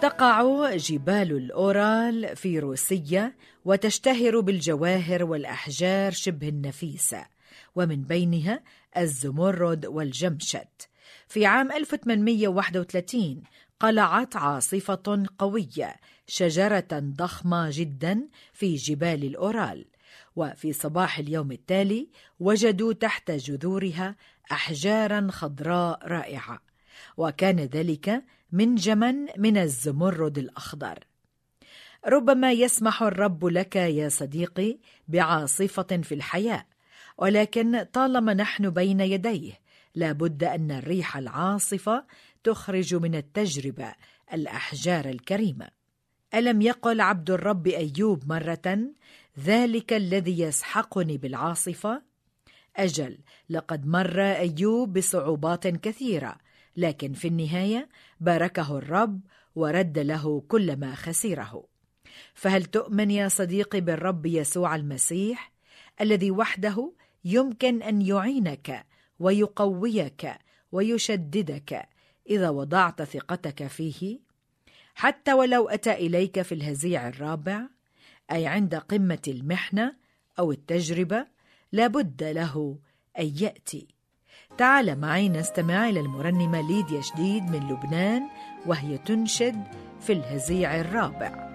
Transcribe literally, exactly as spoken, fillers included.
تقع جبال الأورال في روسيا وتشتهر بالجواهر والأحجار شبه النفيسة، ومن بينها الزمرد والجمشد. في عام ألف وثمانمئة وواحد وثلاثين قلعت عاصفة قوية شجرة ضخمة جدا في جبال الأورال، وفي صباح اليوم التالي وجدوا تحت جذورها أحجارا خضراء رائعة، وكان ذلك منجما من الزمرد الأخضر. ربما يسمح الرب لك يا صديقي بعاصفة في الحياة، ولكن طالما نحن بين يديه لابد أن الريح العاصفة تخرج من التجربة الأحجار الكريمة. ألم يقل عبد الرب أيوب مرة: ذلك الذي يسحقني بالعاصفة؟ أجل، لقد مر أيوب بصعوبات كثيرة، لكن في النهاية باركه الرب ورد له كل ما خسره. فهل تؤمن يا صديقي بالرب يسوع المسيح الذي وحده يمكن أن يعينك ويقويك ويشددك إذا وضعت ثقتك فيه؟ حتى ولو أتى إليك في الهزيع الرابع، أي عند قمة المحنة أو التجربة، لابد له أن يأتي. تعال معي نستمع إلى المرنمة ليديا شديد من لبنان وهي تنشد في الهزيع الرابع.